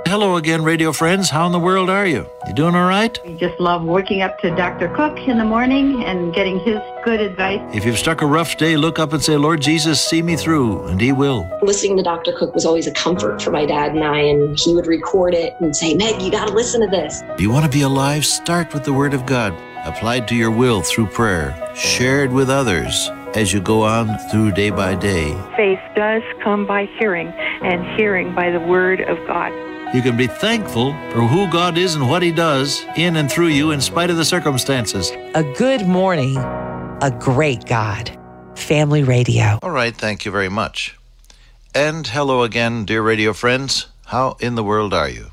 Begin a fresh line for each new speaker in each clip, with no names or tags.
Hello again, radio friends. How in the world are you? You doing all right?
We just love waking up to Dr. Cook in the morning and getting his good advice.
If you've struck a rough day, look up and say, Lord Jesus, see me through, and He will.
Listening to Dr. Cook was always a comfort for my dad and I, and he would record it and say, Meg, you got to listen to this.
Do you want to be alive? Start with the Word of God, applied to your will through prayer, shared with others as you go on through day by day.
Faith does come by hearing, and hearing by the Word of God.
You can be thankful for who God is and what He does in and through you in spite of the circumstances.
A good morning, a great God. Family Radio.
All right, thank you very much. And hello again, dear radio friends. How in the world are you?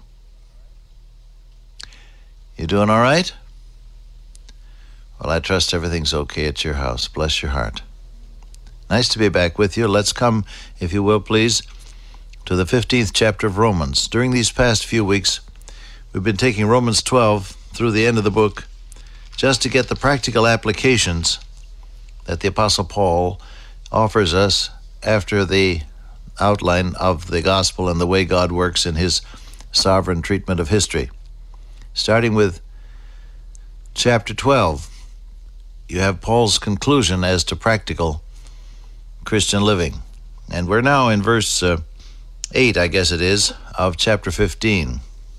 You doing all right? Well, I trust everything's okay at your house. Bless your heart. Nice to be back with you. Let's come, if you will, please, to the 15th chapter of Romans. During these past few weeks, we've been taking Romans 12 through the end of the book just to get the practical applications that the Apostle Paul offers us after the outline of the gospel and the way God works in His sovereign treatment of history. Starting with chapter 12, you have Paul's conclusion as to practical Christian living. And we're now in verse 8, I guess it is, of chapter 15.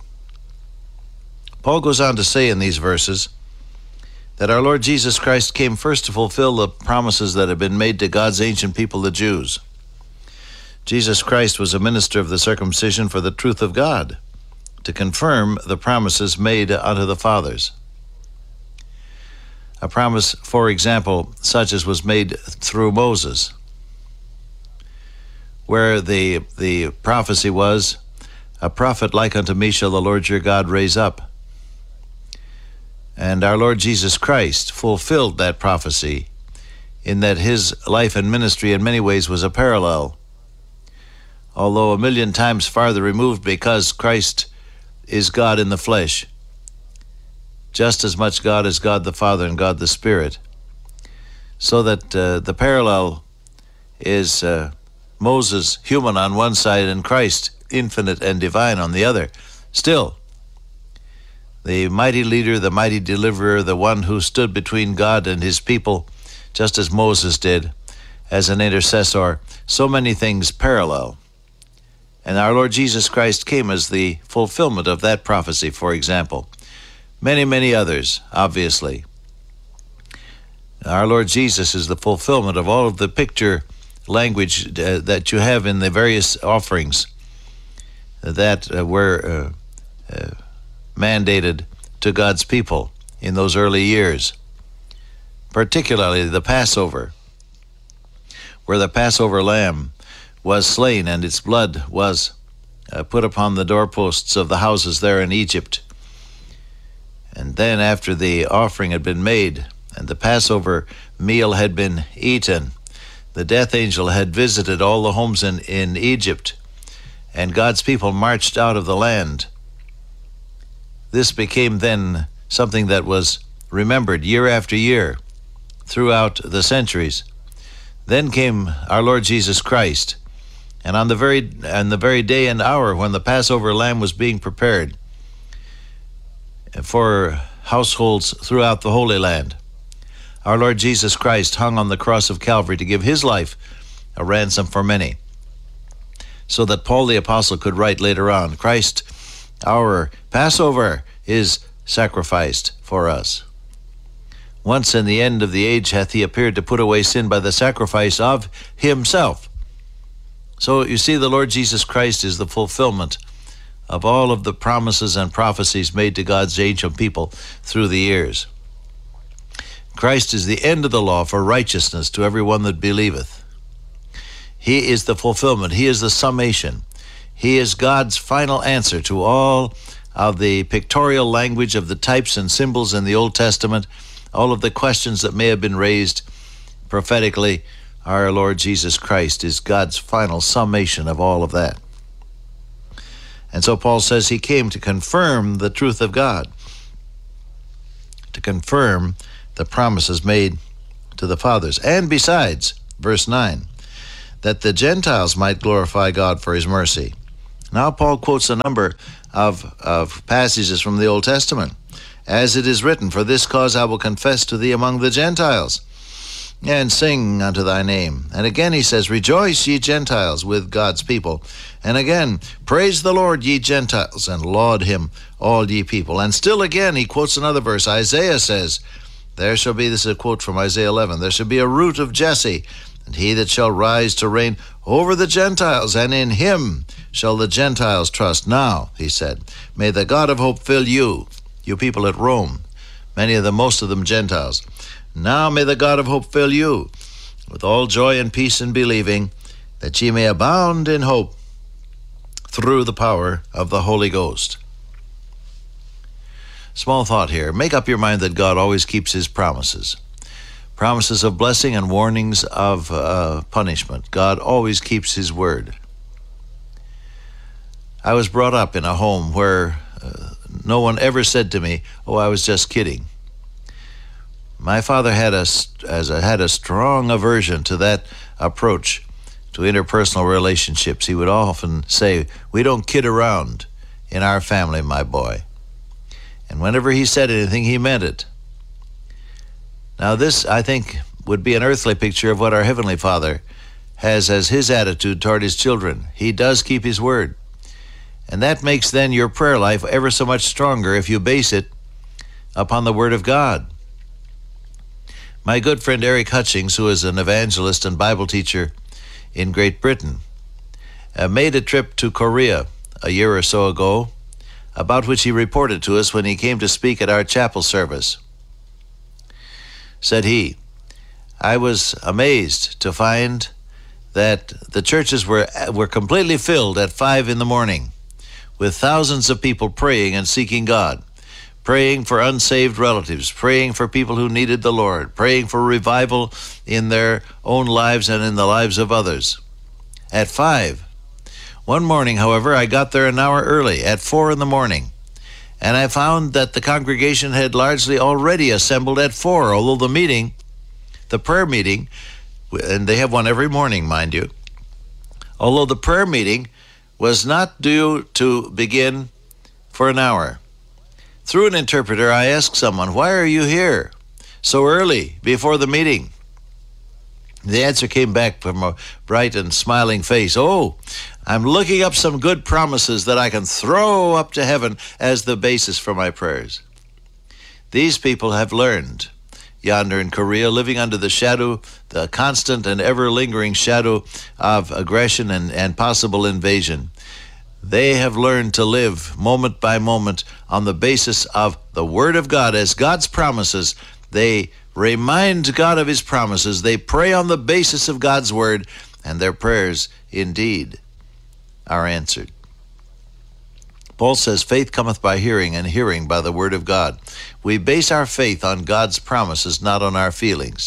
Paul goes on to say in these verses that our Lord Jesus Christ came first to fulfill the promises that had been made to God's ancient people, the Jews. Jesus Christ was a minister of the circumcision for the truth of God, to confirm the promises made unto the fathers. A promise, for example, such as was made through Moses, where the prophecy was, a prophet like unto me shall the Lord your God raise up. And our Lord Jesus Christ fulfilled that prophecy in that His life and ministry in many ways was a parallel, although a million times farther removed, because Christ is God in the flesh, just as much God as God the Father and God the Spirit. So that the parallel is Moses, human on one side, and Christ, infinite and divine, on the other. Still, the mighty leader, the mighty deliverer, the one who stood between God and His people, just as Moses did, as an intercessor. So many things parallel. And our Lord Jesus Christ came as the fulfillment of that prophecy, for example. Many, many others, obviously. Our Lord Jesus is the fulfillment of all of the picture language that you have in the various offerings that were mandated to God's people in those early years, particularly the Passover, where the Passover lamb was slain and its blood was put upon the doorposts of the houses there in Egypt. And then after the offering had been made and the Passover meal had been eaten, the death angel had visited all the homes in Egypt, and God's people marched out of the land. This became then something that was remembered year after year throughout the centuries. Then came our Lord Jesus Christ, and on the very day and hour when the Passover lamb was being prepared for households throughout the Holy Land, our Lord Jesus Christ hung on the cross of Calvary to give His life a ransom for many, so that Paul the Apostle could write later on, Christ, our Passover, is sacrificed for us. Once in the end of the age hath He appeared to put away sin by the sacrifice of Himself. So you see, the Lord Jesus Christ is the fulfillment of all of the promises and prophecies made to God's ancient people through the years. Christ is the end of the law for righteousness to every one that believeth. He is the fulfillment. He is the summation. He is God's final answer to all of the pictorial language of the types and symbols in the Old Testament, all of the questions that may have been raised prophetically. Our Lord Jesus Christ is God's final summation of all of that. And so Paul says He came to confirm the truth of God, to confirm the promises made to the fathers. And besides, verse 9, that the Gentiles might glorify God for His mercy. Now Paul quotes a number of passages from the Old Testament. As it is written, for this cause I will confess to thee among the Gentiles, and sing unto thy name. And again he says, rejoice, ye Gentiles, with God's people. And again, praise the Lord, ye Gentiles, and laud him, all ye people. And still again he quotes another verse. Isaiah says, there shall be, this is a quote from Isaiah 11, there shall be a root of Jesse, and he that shall rise to reign over the Gentiles, and in him shall the Gentiles trust. Now, he said, may the God of hope fill you, you people at Rome, many of them, most of them Gentiles. Now may the God of hope fill you with all joy and peace in believing, that ye may abound in hope through the power of the Holy Ghost. Small thought here. Make up your mind that God always keeps his promises. Promises of blessing and warnings of punishment. God always keeps his word. I was brought up in a home where no one ever said to me, oh, I was just kidding. My father had a strong aversion to that approach to interpersonal relationships. He would often say, we don't kid around in our family, my boy. And whenever he said anything, he meant it. Now this, I think, would be an earthly picture of what our Heavenly Father has as his attitude toward his children. He does keep his word. And that makes then your prayer life ever so much stronger if you base it upon the word of God. My good friend Eric Hutchings, who is an evangelist and Bible teacher in Great Britain, made a trip to Korea a year or so ago, about which he reported to us when he came to speak at our chapel service. Said he, I was amazed to find that the churches were completely filled at 5 in the morning with thousands of people praying and seeking God, praying for unsaved relatives, praying for people who needed the Lord, praying for revival in their own lives and in the lives of others. At 5. One morning, however, I got there an hour early, at 4 in the morning, and I found that the congregation had largely already assembled at 4, although the prayer meeting, and they have one every morning, mind you, although the prayer meeting was not due to begin for an hour. Through an interpreter, I asked someone, why are you here so early before the meeting? The answer came back from a bright and smiling face. Oh, I'm looking up some good promises that I can throw up to heaven as the basis for my prayers. These people have learned yonder in Korea, living under the shadow, the constant and ever-lingering shadow of aggression and possible invasion. They have learned to live moment by moment on the basis of the Word of God as God's promises. They remind God of his promises. They pray on the basis of God's Word, and their prayers indeed are answered. Paul says, faith cometh by hearing, and hearing by the Word of God. We base our faith on God's promises, not on our feelings.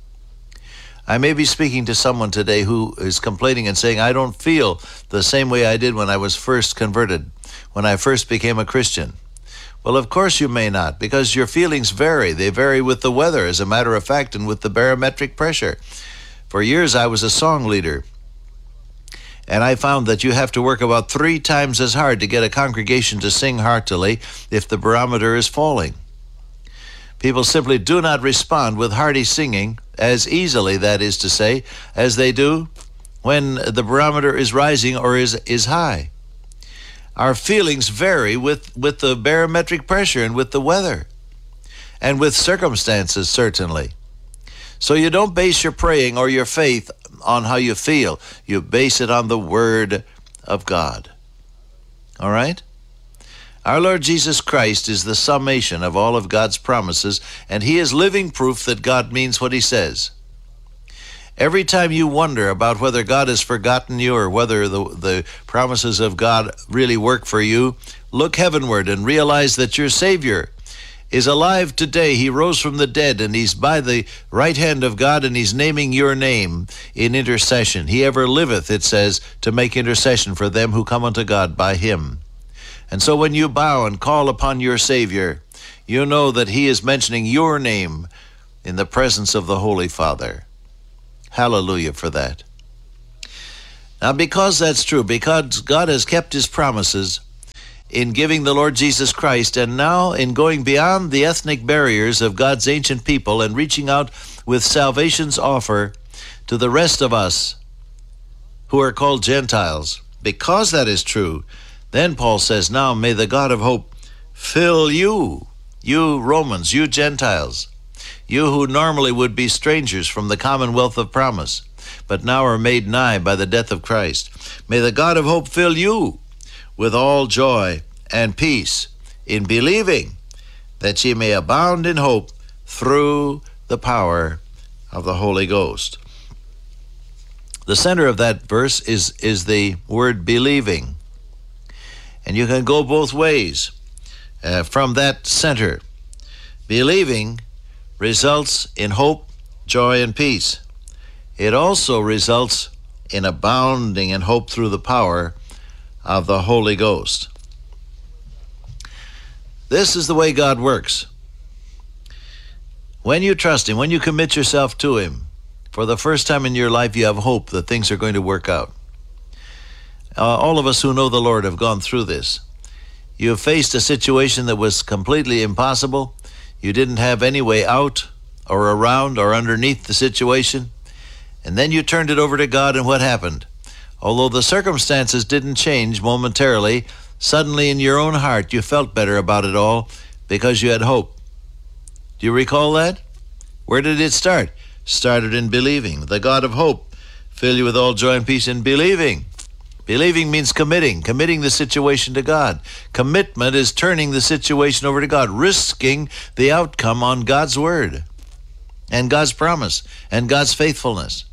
I may be speaking to someone today who is complaining and saying, I don't feel the same way I did when I was first converted, when I first became a Christian. Well, of course you may not, because your feelings vary. They vary with the weather, as a matter of fact, and with the barometric pressure. For years I was a song leader, and I found that you have to work about 3 times as hard to get a congregation to sing heartily if the barometer is falling. People simply do not respond with hearty singing as easily, that is to say, as they do when the barometer is rising or is high. Our feelings vary with the barometric pressure and with the weather and with circumstances, certainly. So you don't base your praying or your faith on how you feel. You base it on the Word of God. All right? Our Lord Jesus Christ is the summation of all of God's promises, and he is living proof that God means what he says. Every time you wonder about whether God has forgotten you or whether the promises of God really work for you, look heavenward and realize that your Savior is alive today. He rose from the dead, and he's by the right hand of God, and he's naming your name in intercession. He ever liveth, it says, to make intercession for them who come unto God by him. And so when you bow and call upon your Savior, you know that he is mentioning your name in the presence of the Holy Father. Hallelujah for that. Now, because that's true, because God has kept his promises in giving the Lord Jesus Christ, and now in going beyond the ethnic barriers of God's ancient people and reaching out with salvation's offer to the rest of us who are called Gentiles, because that is true, then Paul says, now may the God of hope fill you, you Romans, you Gentiles, you who normally would be strangers from the commonwealth of promise, but now are made nigh by the death of Christ. May the God of hope fill you with all joy and peace in believing, that ye may abound in hope through the power of the Holy Ghost. The center of that verse is the word believing. And you can go both ways from that center. Believing results in hope, joy, and peace. It also results in abounding in hope through the power of the Holy Ghost. This is the way God works. When you trust him, when you commit yourself to him, for the first time in your life you have hope that things are going to work out. All of us who know the Lord have gone through this. You have faced a situation that was completely impossible. You didn't have any way out or around or underneath the situation. And then you turned it over to God, and what happened? Although the circumstances didn't change momentarily, suddenly in your own heart you felt better about it all because you had hope. Do you recall that? Where did it start? Started in believing. The God of hope fill you with all joy and peace in believing. Believing means committing the situation to God. Commitment is turning the situation over to God, risking the outcome on God's word and God's promise and God's faithfulness.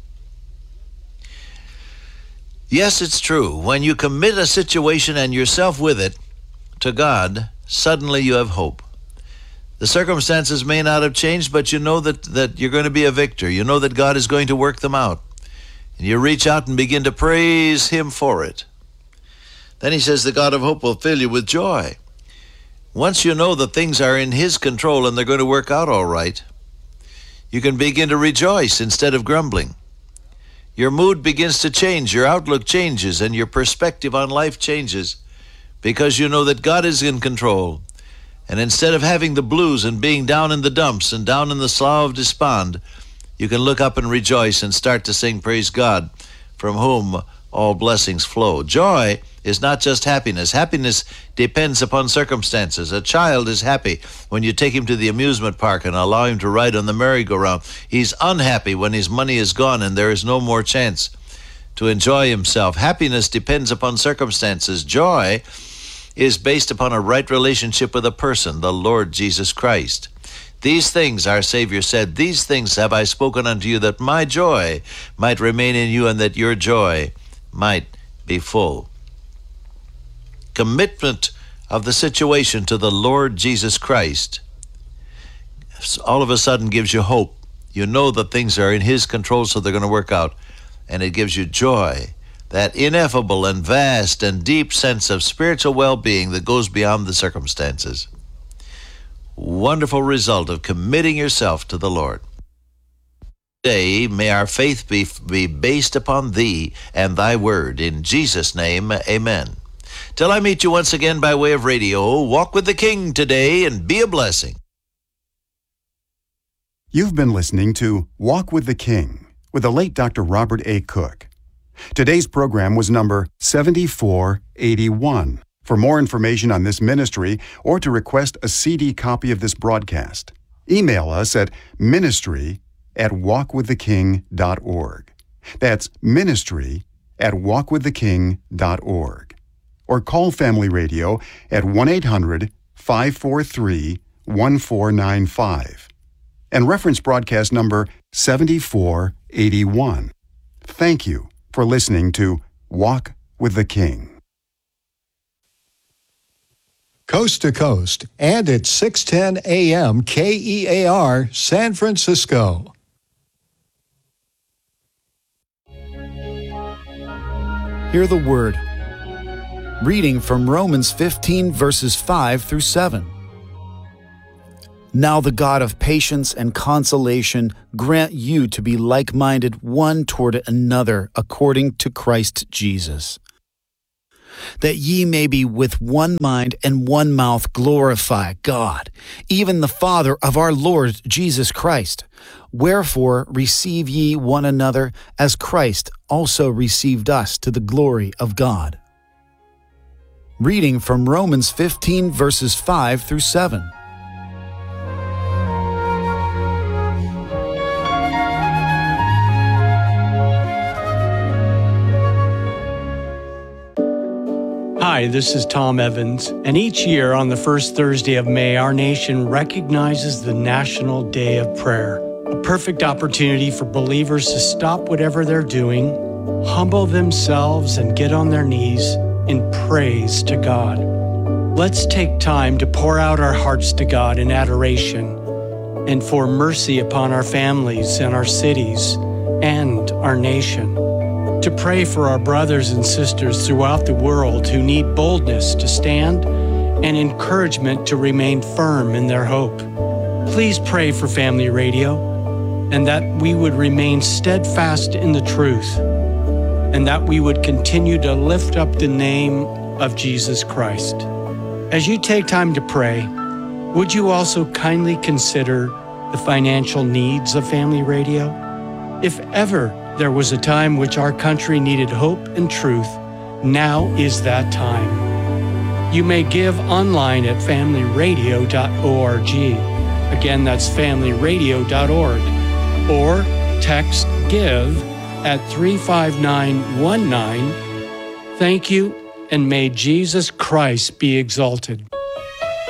Yes, it's true. When you commit a situation and yourself with it to God, suddenly you have hope. The circumstances may not have changed, but you know that you're going to be a victor. You know that God is going to work them out. And you reach out and begin to praise him for it. Then he says the God of hope will fill you with joy. Once you know that things are in his control and they're going to work out all right, you can begin to rejoice instead of grumbling. Your mood begins to change, your outlook changes, and your perspective on life changes because you know that God is in control. And instead of having the blues and being down in the dumps and down in the slough of despond, you can look up and rejoice and start to sing, praise God, from whom all blessings flow. Joy is not just happiness. Happiness depends upon circumstances. A child is happy when you take him to the amusement park and allow him to ride on the merry-go-round. He's unhappy when his money is gone and there is no more chance to enjoy himself. Happiness depends upon circumstances. Joy is based upon a right relationship with a person, the Lord Jesus Christ. These things, our Savior said, these things have I spoken unto you, that my joy might remain in you and that your joy might be full. Commitment of the situation to the Lord Jesus Christ all of a sudden gives you hope. You know that things are in his control, so they're going to work out. And it gives you joy, that ineffable and vast and deep sense of spiritual well-being that goes beyond the circumstances. Wonderful result of committing yourself to the Lord. Today, may our faith be based upon thee and thy word. In Jesus' name, amen. Till I meet you once again by way of radio, walk with the King today and be a blessing.
You've been listening to Walk with the King with the late Dr. Robert A. Cook. Today's program was number 7481. For more information on this ministry or to request a CD copy of this broadcast, email us at ministry@walkwiththeking.org. That's ministry@walkwiththeking.org. Or call Family Radio at 1-800-543-1495 and reference broadcast number 7481. Thank you for listening to Walk with the King.
Coast to Coast and at 610 AM KEAR San Francisco.
Hear the word. Reading from Romans 15 verses 5 through 7. Now the God of patience and consolation grant you to be like-minded one toward another according to Christ Jesus, that ye may be with one mind and one mouth glorify God, even the Father of our Lord Jesus Christ. Wherefore receive ye one another, as Christ also received us to the glory of God. Reading from Romans 15, verses 5 through 7.
Hi, this is Tom Evans, and each year on the first Thursday of May, our nation recognizes the National Day of Prayer, a perfect opportunity for believers to stop whatever they're doing, humble themselves, and get on their knees in praise to God. Let's take time to pour out our hearts to God in adoration and for mercy upon our families and our cities and our nation. To pray for our brothers and sisters throughout the world who need boldness to stand and encouragement to remain firm in their hope. Please pray for Family Radio and that we would remain steadfast in the truth and that we would continue to lift up the name of Jesus Christ. As you take time to pray, would you also kindly consider the financial needs of Family Radio? If ever there was a time which our country needed hope and truth, now is that time. You may give online at familyradio.org. Again, that's familyradio.org. Or text GIVE at 35919. Thank you, and may Jesus Christ be exalted.